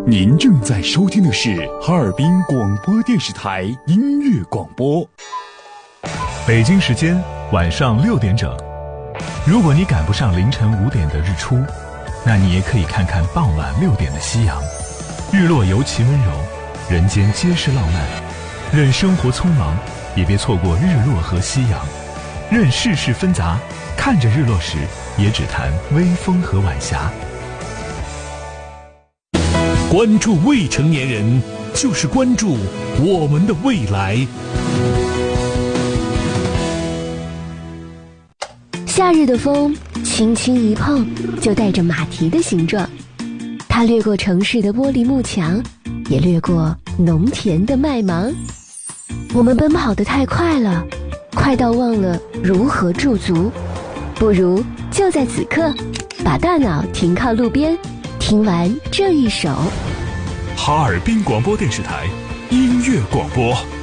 您正在收听的是哈尔滨广播电视台音乐广播。 北京时间晚上6点整。如果你赶不上凌晨5点的日出，那你也可以看看傍晚6点的夕阳。日落尤其温柔，人间皆是浪漫。任生活匆忙，也别错过日落和夕阳。任世事纷杂，看着日落时，也只谈微风和晚霞。 关注未成年人，就是关注我们的未来。 夏日的风轻轻一碰，就带着马蹄的形状。它掠过城市的玻璃幕墙，也掠过农田的麦芒。我们奔跑得太快了，快到忘了如何驻足。不如就在此刻，把大脑停靠路边，听完这一首哈尔滨广播电视台音乐广播。